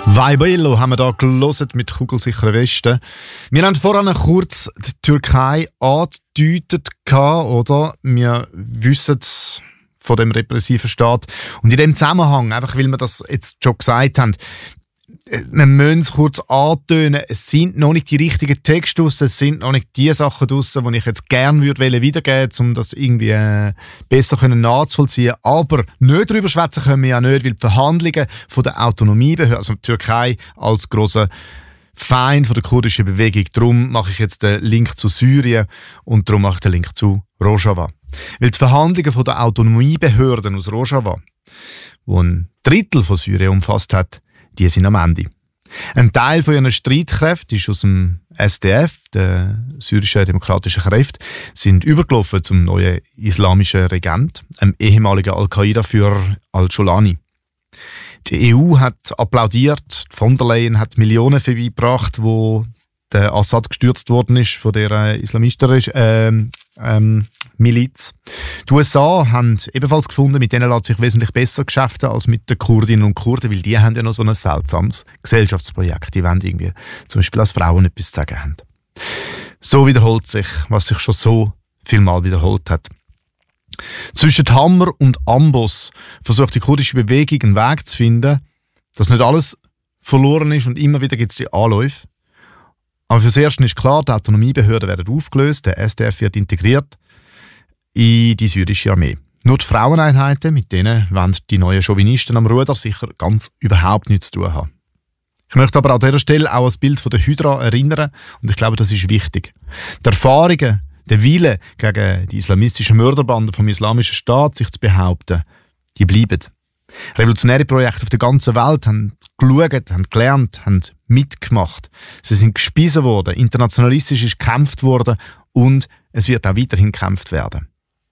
Vaibello haben wir hier gehört mit kugelsicheren Westen. Wir haben vorhin kurz die Türkei angedeutet, oder? Wir wissen von dem repressiven Staat. Und in dem Zusammenhang, einfach weil wir das jetzt schon gesagt haben, wir müssen es kurz antönen, es sind noch nicht die richtigen Texte draussen, es sind noch nicht die Sachen draussen, die ich jetzt gerne wiedergeben würde, um das irgendwie besser nachzuvollziehen. Aber nicht darüber schwätzen können wir ja nicht, weil die Verhandlungen von der Autonomiebehörde, also die Türkei als grosser Feind von der kurdischen Bewegung, darum mache ich jetzt den Link zu Syrien und darum mache ich den Link zu Rojava. Weil die Verhandlungen von der Autonomiebehörden aus Rojava, die ein Drittel von Syrien umfasst hat, die sind am Ende. Ein Teil von ihren Streitkräften ist aus dem SDF, der syrischen demokratischen Kräfte, sind übergelaufen zum neuen islamischen Regent, einem ehemaligen Al-Qaida-Führer Al-Jolani. Die EU hat applaudiert, von der Leyen hat Millionen vorbeigebracht, wo der Assad gestürzt worden ist von der islamistischen Miliz. Die USA haben ebenfalls gefunden, mit denen lässt sich wesentlich besser geschäften als mit den Kurdinnen und Kurden, weil die haben ja noch so ein seltsames Gesellschaftsprojekt. Die wollen irgendwie zum Beispiel als Frauen etwas zu sagen haben. So wiederholt sich, was sich schon so viel Mal wiederholt hat. Zwischen Hammer und Amboss versucht die kurdische Bewegung einen Weg zu finden, dass nicht alles verloren ist und immer wieder gibt es die Anläufe. Aber fürs Erste ist klar, die Autonomiebehörden werden aufgelöst, der SDF wird integriert in die syrische Armee. Nur die Fraueneinheiten, mit denen wollen die neuen Chauvinisten am Ruder sicher ganz überhaupt nichts zu tun haben. Ich möchte aber an dieser Stelle auch ans Bild von der Hydra erinnern und ich glaube, das ist wichtig. Die Erfahrungen, der Wille gegen die islamistischen Mörderbanden vom Islamischen Staat, sich zu behaupten, die bleiben. Revolutionäre Projekte auf der ganzen Welt haben geschaut, haben gelernt, haben mitgemacht. Sie sind gespiesen worden, internationalistisch ist gekämpft worden und es wird auch weiterhin gekämpft werden.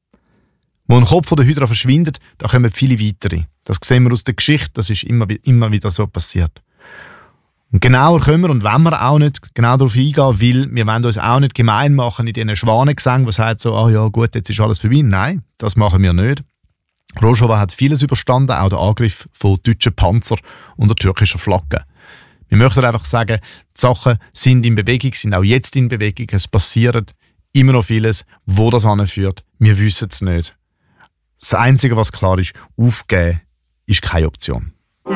Wo ein Kopf von der Hydra verschwindet, da kommen viele weitere. Das sehen wir aus der Geschichte, das ist immer wieder so passiert. Und genauer können wir und wollen wir auch nicht genau darauf eingehen, weil wir wollen uns auch nicht gemein machen in diesen Schwanengesängen, die sagen so, ja gut, jetzt ist alles vorbei. Nein, das machen wir nicht. Rojava hat vieles überstanden, auch der Angriff von deutschen Panzern unter türkischer Flagge. Wir möchten einfach sagen, die Sachen sind in Bewegung, sind auch jetzt in Bewegung. Es passiert immer noch vieles. Wo das anführt, wir wissen es nicht. Das Einzige, was klar ist, aufgeben ist keine Option.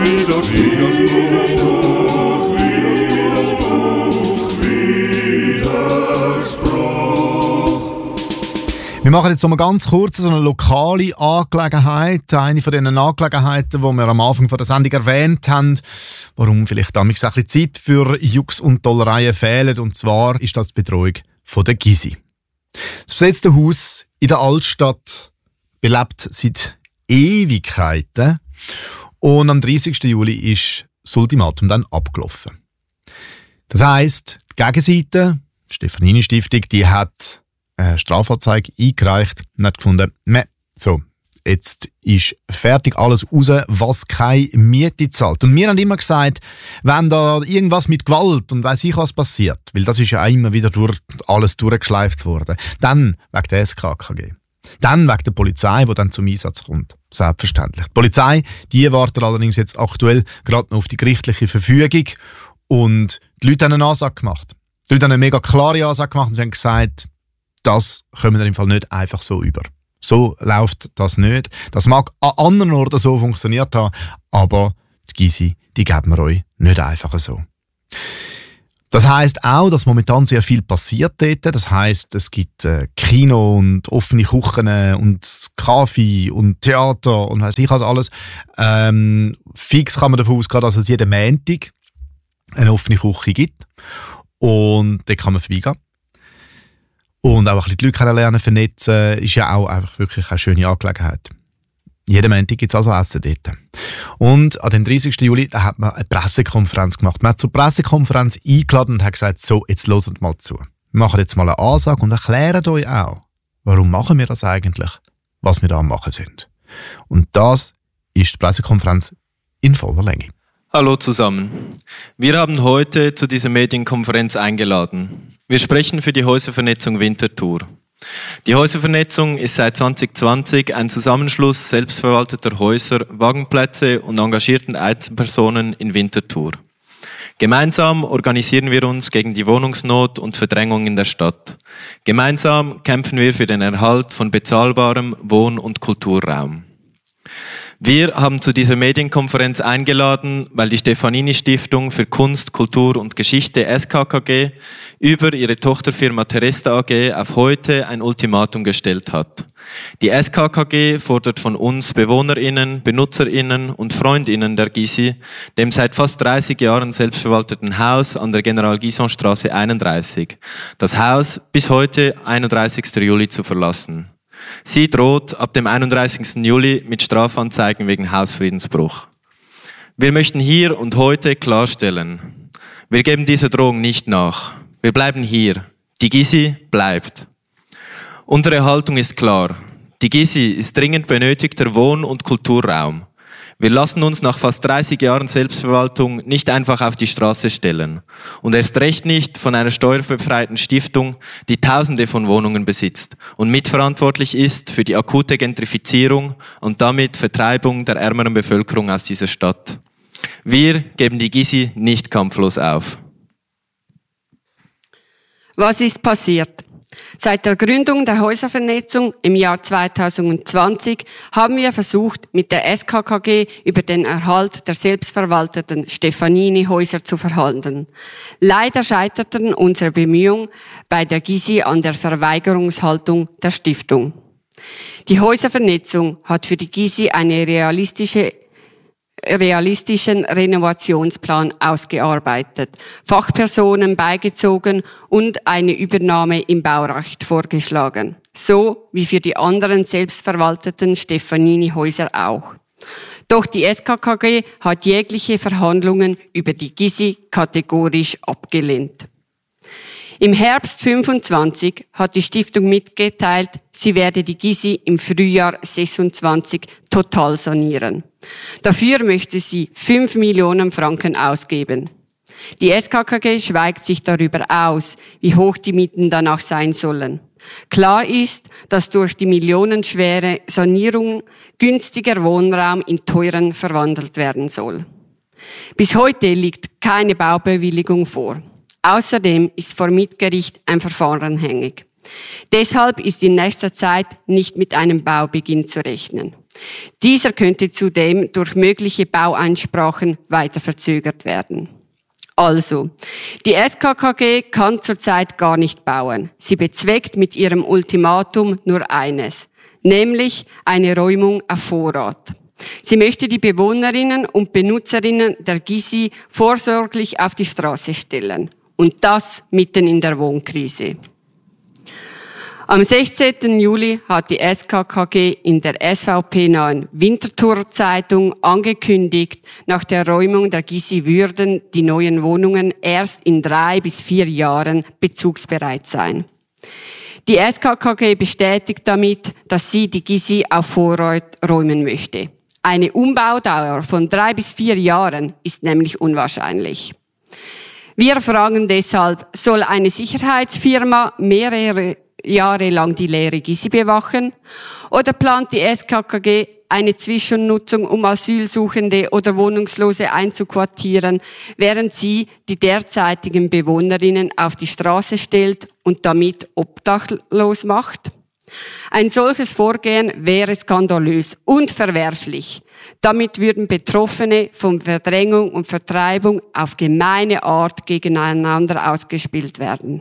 Wir machen jetzt mal ganz kurz so eine lokale Angelegenheit. Eine von diesen Angelegenheiten, die wir am Anfang von der Sendung erwähnt haben. Warum vielleicht damals ein bisschen Zeit für Jux und Tollereien fehlt. Und zwar ist das die Bedrohung von der Gysi. Das besetzte Haus in der Altstadt belebt seit Ewigkeiten. Und am 30. Juli ist das Ultimatum dann abgelaufen. Das heisst, die Gegenseite, die Stefanini-Stiftung, die hat eine Strafanzeige eingereicht und hat gefunden, so, jetzt ist fertig alles raus, was keine Miete zahlt. Und wir haben immer gesagt, wenn da irgendwas mit Gewalt und weiss ich was passiert, weil das ist ja auch immer wieder alles durchgeschleift worden, dann wegen der SKKG. Dann wegen der Polizei, die dann zum Einsatz kommt. Selbstverständlich. Die Polizei, die wartet allerdings jetzt aktuell gerade noch auf die gerichtliche Verfügung und die Leute haben eine Ansage gemacht. Die Leute haben eine mega klare Ansage gemacht und haben gesagt, das kommen wir im Fall nicht einfach so über. So läuft das nicht. Das mag an anderen Orten so funktioniert haben, aber die Gysi, die geben wir euch nicht einfach so. Das heisst auch, dass momentan sehr viel passiert dort. Das heisst, es gibt Kino und offene Küchen und Kaffee und Theater und weiss ich was alles. Fix kann man davon ausgehen, dass es jeden Montag eine offene Küche gibt. Und dort kann man vorbeigehen. Und auch ein bisschen die Leute kennenlernen, vernetzen, ist ja auch einfach wirklich eine schöne Angelegenheit. Jeden Montag gibt es also Essen dort. Und an dem 30. Juli da hat man eine Pressekonferenz gemacht. Man hat zur Pressekonferenz eingeladen und hat gesagt, so, jetzt hört mal zu. Wir machen jetzt mal eine Ansage und erklären euch auch, warum machen wir das eigentlich, was wir da am machen sind. Und das ist die Pressekonferenz in voller Länge. Hallo zusammen. Wir haben heute zu dieser Medienkonferenz eingeladen. Wir sprechen für die Häuservernetzung Winterthur. Die Häuservernetzung ist seit 2020 ein Zusammenschluss selbstverwalteter Häuser, Wagenplätze und engagierten Einzelpersonen in Winterthur. Gemeinsam organisieren wir uns gegen die Wohnungsnot und Verdrängung in der Stadt. Gemeinsam kämpfen wir für den Erhalt von bezahlbarem Wohn- und Kulturraum. Wir haben zu dieser Medienkonferenz eingeladen, weil die Stefanini-Stiftung für Kunst, Kultur und Geschichte SKKG über ihre Tochterfirma Teresta AG auf heute ein Ultimatum gestellt hat. Die SKKG fordert von uns BewohnerInnen, BenutzerInnen und FreundInnen der Gysi, dem seit fast 30 Jahren selbstverwalteten Haus an der General-Gyson-Straße 31, das Haus bis heute 31. Juli zu verlassen. Sie droht ab dem 31. Juli mit Strafanzeigen wegen Hausfriedensbruch. Wir möchten hier und heute klarstellen, wir geben dieser Drohung nicht nach. Wir bleiben hier. Die Gysi bleibt. Unsere Haltung ist klar. Die Gysi ist dringend benötigter Wohn- und Kulturraum. Wir lassen uns nach fast 30 Jahren Selbstverwaltung nicht einfach auf die Straße stellen. Und erst recht nicht von einer steuerbefreiten Stiftung, die Tausende von Wohnungen besitzt und mitverantwortlich ist für die akute Gentrifizierung und damit Vertreibung der ärmeren Bevölkerung aus dieser Stadt. Wir geben die Gysi nicht kampflos auf. Was ist passiert? Seit der Gründung der Häuservernetzung im Jahr 2020 haben wir versucht, mit der SKKG über den Erhalt der selbstverwalteten Stefanini-Häuser zu verhandeln. Leider scheiterten unsere Bemühungen bei der Gysi an der Verweigerungshaltung der Stiftung. Die Häuservernetzung hat für die Gysi einen realistischen Renovationsplan ausgearbeitet, Fachpersonen beigezogen und eine Übernahme im Baurecht vorgeschlagen. So wie für die anderen selbstverwalteten Stefanini-Häuser auch. Doch die SKKG hat jegliche Verhandlungen über die Gysi kategorisch abgelehnt. Im Herbst 25 hat die Stiftung mitgeteilt, sie werde die Gysi im Frühjahr 26 total sanieren. Dafür möchte sie 5 Millionen Franken ausgeben. Die SKKG schweigt sich darüber aus, wie hoch die Mieten danach sein sollen. Klar ist, dass durch die millionenschwere Sanierung günstiger Wohnraum in teuren verwandelt werden soll. Bis heute liegt keine Baubewilligung vor. Außerdem ist vor Mietgericht ein Verfahren hängig. Deshalb ist in nächster Zeit nicht mit einem Baubeginn zu rechnen. Dieser könnte zudem durch mögliche Baueinsprachen weiter verzögert werden. Also, die SKKG kann zurzeit gar nicht bauen. Sie bezweckt mit ihrem Ultimatum nur eines, nämlich eine Räumung auf Vorrat. Sie möchte die Bewohnerinnen und Benutzerinnen der Gysi vorsorglich auf die Straße stellen. Und das mitten in der Wohnkrise. Am 16. Juli hat die SKKG in der SVP-nahen Winterthur-Zeitung angekündigt, nach der Räumung der Gysi würden die neuen Wohnungen erst in 3 bis 4 Jahren bezugsbereit sein. Die SKKG bestätigt damit, dass sie die Gysi auf Vorrat räumen möchte. Eine Umbaudauer von 3 bis 4 Jahren ist nämlich unwahrscheinlich. Wir fragen deshalb, soll eine Sicherheitsfirma mehrere Jahre lang die leere Gysi bewachen? Oder plant die SKKG eine Zwischennutzung, um Asylsuchende oder Wohnungslose einzuquartieren, während sie die derzeitigen Bewohnerinnen auf die Straße stellt und damit obdachlos macht? Ein solches Vorgehen wäre skandalös und verwerflich. Damit würden Betroffene von Verdrängung und Vertreibung auf gemeine Art gegeneinander ausgespielt werden.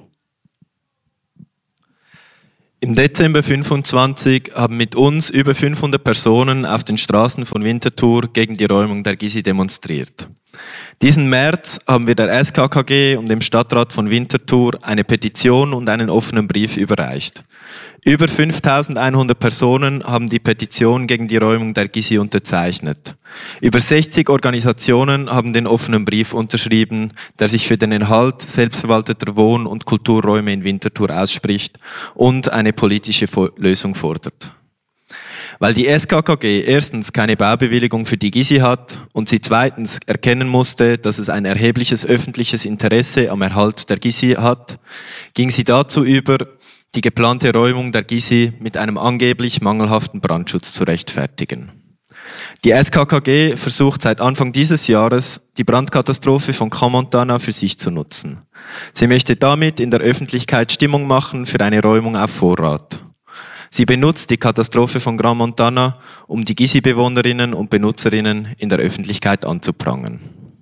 Im Dezember 25 haben mit uns über 500 Personen auf den Straßen von Winterthur gegen die Räumung der Gysi demonstriert. Diesen März haben wir der SKKG und dem Stadtrat von Winterthur eine Petition und einen offenen Brief überreicht. Über 5.100 Personen haben die Petition gegen die Räumung der Gysi unterzeichnet. Über 60 Organisationen haben den offenen Brief unterschrieben, der sich für den Erhalt selbstverwalteter Wohn- und Kulturräume in Winterthur ausspricht und eine politische Lösung fordert. Weil die SKKG erstens keine Baubewilligung für die Gysi hat und sie zweitens erkennen musste, dass es ein erhebliches öffentliches Interesse am Erhalt der Gysi hat, ging sie dazu über, die geplante Räumung der Gysi mit einem angeblich mangelhaften Brandschutz zu rechtfertigen. Die SKKG versucht seit Anfang dieses Jahres, die Brandkatastrophe von Crans-Montana für sich zu nutzen. Sie möchte damit in der Öffentlichkeit Stimmung machen für eine Räumung auf Vorrat. Sie benutzt die Katastrophe von Crans-Montana, um die Gysi-Bewohnerinnen und Benutzerinnen in der Öffentlichkeit anzuprangern.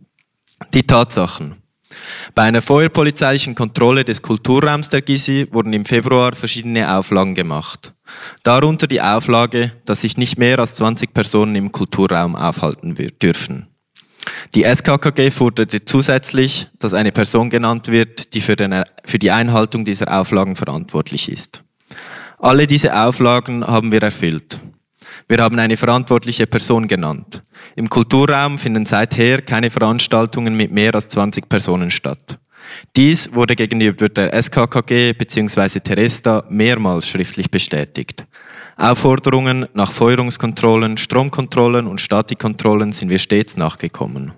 Die Tatsachen. Bei einer feuerpolizeilichen Kontrolle des Kulturraums der Gysi wurden im Februar verschiedene Auflagen gemacht. Darunter die Auflage, dass sich nicht mehr als 20 Personen im Kulturraum aufhalten dürfen. Die SKKG forderte zusätzlich, dass eine Person genannt wird, die für die Einhaltung dieser Auflagen verantwortlich ist. Alle diese Auflagen haben wir erfüllt. Wir haben eine verantwortliche Person genannt. Im Kulturraum finden seither keine Veranstaltungen mit mehr als 20 Personen statt. Dies wurde gegenüber der SKKG bzw. Teresta mehrmals schriftlich bestätigt. Aufforderungen nach Feuerungskontrollen, Stromkontrollen und Statikkontrollen sind wir stets nachgekommen.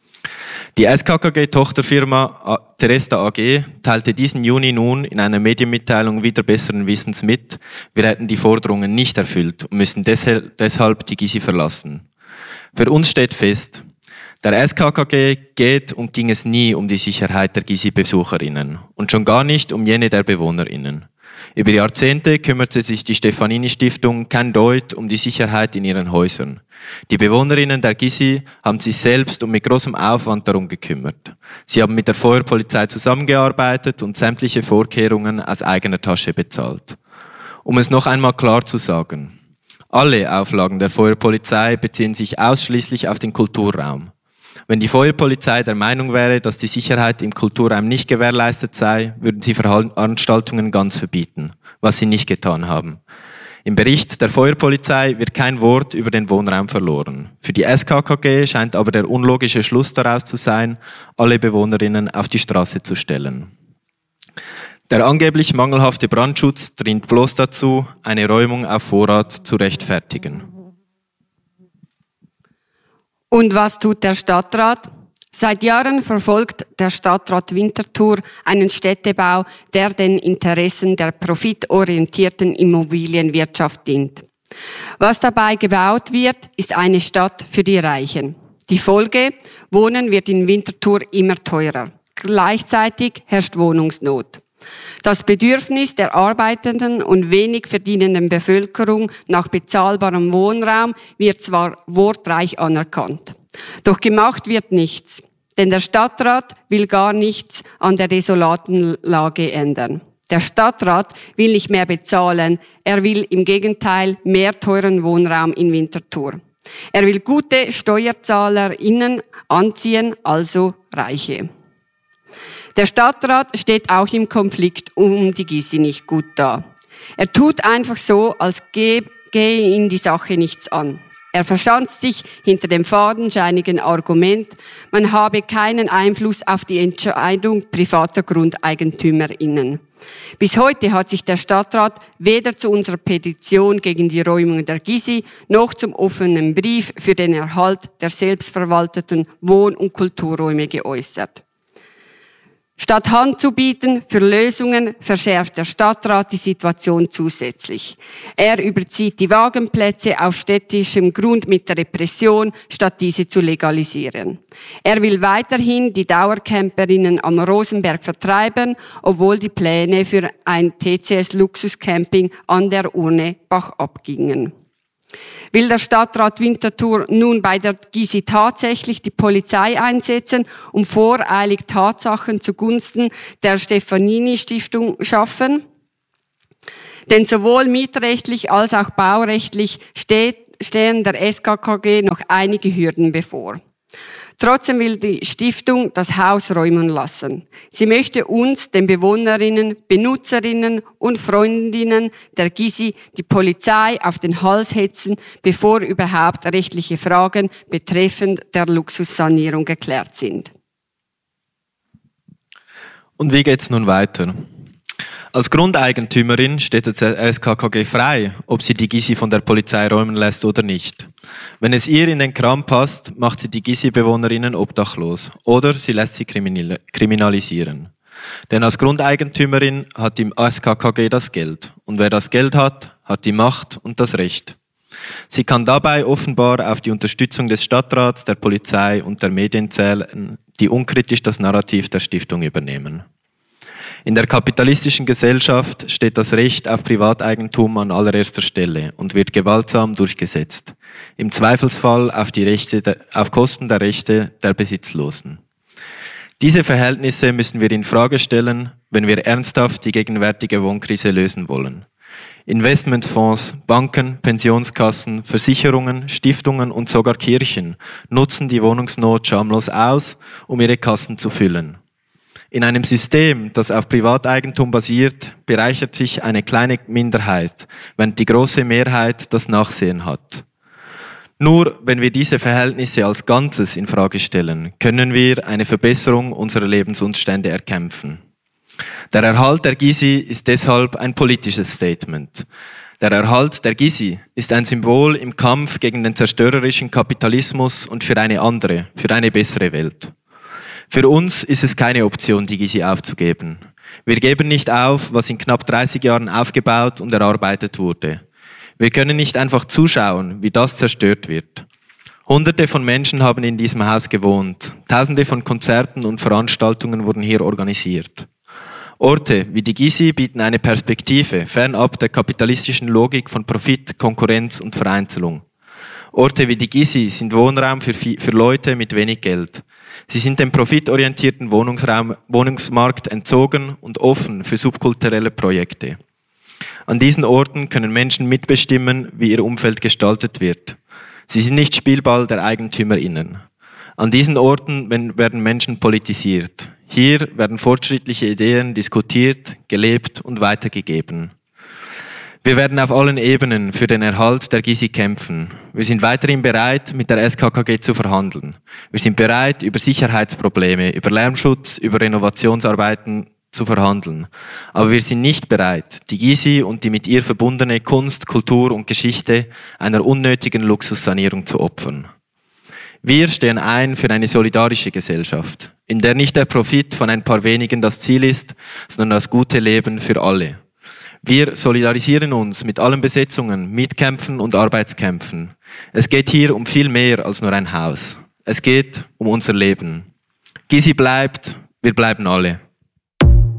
Die SKKG-Tochterfirma Teresta AG teilte diesen Juni nun in einer Medienmitteilung wieder besseren Wissens mit, wir hätten die Forderungen nicht erfüllt und müssen deshalb die Gysi verlassen. Für uns steht fest, der SKKG geht und ging es nie um die Sicherheit der Gysi-Besucherinnen und schon gar nicht um jene der Bewohnerinnen. Über Jahrzehnte kümmerte sich die Stefanini-Stiftung kein Deut um die Sicherheit in ihren Häusern. Die Bewohnerinnen der Gysi haben sich selbst und mit großem Aufwand darum gekümmert. Sie haben mit der Feuerpolizei zusammengearbeitet und sämtliche Vorkehrungen aus eigener Tasche bezahlt. Um es noch einmal klar zu sagen, alle Auflagen der Feuerpolizei beziehen sich ausschließlich auf den Kulturraum. Wenn die Feuerpolizei der Meinung wäre, dass die Sicherheit im Kulturraum nicht gewährleistet sei, würden sie Veranstaltungen ganz verbieten, was sie nicht getan haben. Im Bericht der Feuerpolizei wird kein Wort über den Wohnraum verloren. Für die SKKG scheint aber der unlogische Schluss daraus zu sein, alle Bewohnerinnen auf die Straße zu stellen. Der angeblich mangelhafte Brandschutz dient bloß dazu, eine Räumung auf Vorrat zu rechtfertigen. Und was tut der Stadtrat? Seit Jahren verfolgt der Stadtrat Winterthur einen Städtebau, der den Interessen der profitorientierten Immobilienwirtschaft dient. Was dabei gebaut wird, ist eine Stadt für die Reichen. Die Folge: Wohnen wird in Winterthur immer teurer. Gleichzeitig herrscht Wohnungsnot. Das Bedürfnis der arbeitenden und wenig verdienenden Bevölkerung nach bezahlbarem Wohnraum wird zwar wortreich anerkannt, doch gemacht wird nichts, denn der Stadtrat will gar nichts an der desolaten Lage ändern. Der Stadtrat will nicht mehr bezahlen, er will im Gegenteil mehr teuren Wohnraum in Winterthur. Er will gute SteuerzahlerInnen anziehen, also Reiche. Der Stadtrat steht auch im Konflikt um die Gysi nicht gut da. Er tut einfach so, als gehe ihn die Sache nichts an. Er verschanzt sich hinter dem fadenscheinigen Argument, man habe keinen Einfluss auf die Entscheidung privater GrundeigentümerInnen. Bis heute hat sich der Stadtrat weder zu unserer Petition gegen die Räumung der Gysi noch zum offenen Brief für den Erhalt der selbstverwalteten Wohn- und Kulturräume geäußert. Statt Hand zu bieten für Lösungen, verschärft der Stadtrat die Situation zusätzlich. Er überzieht die Wagenplätze auf städtischem Grund mit der Repression, statt diese zu legalisieren. Er will weiterhin die Dauercamperinnen am Rosenberg vertreiben, obwohl die Pläne für ein TCS-Luxuscamping an der Urne bachab gingen. Will der Stadtrat Winterthur nun bei der Gysi tatsächlich die Polizei einsetzen, um voreilig Tatsachen zugunsten der Stefanini-Stiftung schaffen? Denn sowohl mietrechtlich als auch baurechtlich stehen der SKKG noch einige Hürden bevor. Trotzdem will die Stiftung das Haus räumen lassen. Sie möchte uns, den Bewohnerinnen, Benutzerinnen und Freundinnen der Gysi, die Polizei auf den Hals hetzen, bevor überhaupt rechtliche Fragen betreffend der Luxussanierung geklärt sind. Und wie geht's nun weiter? Als Grundeigentümerin steht der SKKG frei, ob sie die Gysi von der Polizei räumen lässt oder nicht. Wenn es ihr in den Kram passt, macht sie die Gysi-Bewohnerinnen obdachlos oder sie lässt sie kriminalisieren. Denn als Grundeigentümerin hat die SKKG das Geld und wer das Geld hat, hat die Macht und das Recht. Sie kann dabei offenbar auf die Unterstützung des Stadtrats, der Polizei und der Medien zählen, die unkritisch das Narrativ der Stiftung übernehmen. In der kapitalistischen Gesellschaft steht das Recht auf Privateigentum an allererster Stelle und wird gewaltsam durchgesetzt. Im Zweifelsfall auf Kosten der Rechte der Besitzlosen. Diese Verhältnisse müssen wir in Frage stellen, wenn wir ernsthaft die gegenwärtige Wohnkrise lösen wollen. Investmentfonds, Banken, Pensionskassen, Versicherungen, Stiftungen und sogar Kirchen nutzen die Wohnungsnot schamlos aus, um ihre Kassen zu füllen. In einem System, das auf Privateigentum basiert, bereichert sich eine kleine Minderheit, während die große Mehrheit das Nachsehen hat. Nur wenn wir diese Verhältnisse als Ganzes in Frage stellen, können wir eine Verbesserung unserer Lebensumstände erkämpfen. Der Erhalt der Gysi ist deshalb ein politisches Statement. Der Erhalt der Gysi ist ein Symbol im Kampf gegen den zerstörerischen Kapitalismus und für eine andere, für eine bessere Welt. Für uns ist es keine Option, die Gysi aufzugeben. Wir geben nicht auf, was in knapp 30 Jahren aufgebaut und erarbeitet wurde. Wir können nicht einfach zuschauen, wie das zerstört wird. Hunderte von Menschen haben in diesem Haus gewohnt. Tausende von Konzerten und Veranstaltungen wurden hier organisiert. Orte wie die Gysi bieten eine Perspektive, fernab der kapitalistischen Logik von Profit, Konkurrenz und Vereinzelung. Orte wie die Gysi sind Wohnraum für Leute mit wenig Geld. Sie sind dem profitorientierten Wohnungsmarkt entzogen und offen für subkulturelle Projekte. An diesen Orten können Menschen mitbestimmen, wie ihr Umfeld gestaltet wird. Sie sind nicht Spielball der EigentümerInnen. An diesen Orten werden Menschen politisiert. Hier werden fortschrittliche Ideen diskutiert, gelebt und weitergegeben. Wir werden auf allen Ebenen für den Erhalt der Gysi kämpfen. Wir sind weiterhin bereit, mit der SKKG zu verhandeln. Wir sind bereit, über Sicherheitsprobleme, über Lärmschutz, über Renovationsarbeiten zu verhandeln. Aber wir sind nicht bereit, die Gysi und die mit ihr verbundene Kunst, Kultur und Geschichte einer unnötigen Luxussanierung zu opfern. Wir stehen ein für eine solidarische Gesellschaft, in der nicht der Profit von ein paar wenigen das Ziel ist, sondern das gute Leben für alle. Wir solidarisieren uns mit allen Besetzungen, Mietkämpfen und Arbeitskämpfen. Es geht hier um viel mehr als nur ein Haus. Es geht um unser Leben. Gysi bleibt, wir bleiben alle.